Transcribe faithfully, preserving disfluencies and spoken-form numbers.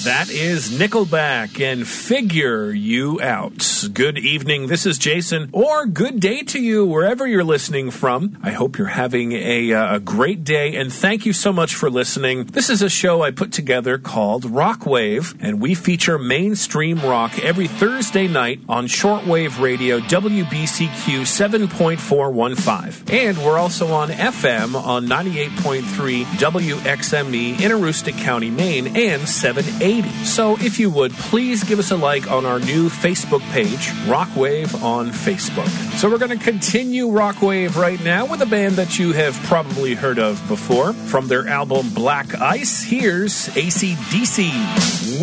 That is Nickelback and Figure You Out. Good evening, this is Jason, or good day to you wherever you're listening from. I hope you're having a, uh, a great day, and thank you so much for listening. This is a show I put together called Rockwave, and we feature mainstream rock every Thursday night on shortwave radio W B C Q seven point four one five. And we're also on F M on ninety-eight point three W X M E in Aroostook County, Maine, and seven eighty. So if you would, please give us a like on our new Facebook page, Rockwave on Facebook. So we're going to continue Rockwave right now with a band that you have probably heard of before. From their album Black Ice, here's A C D C.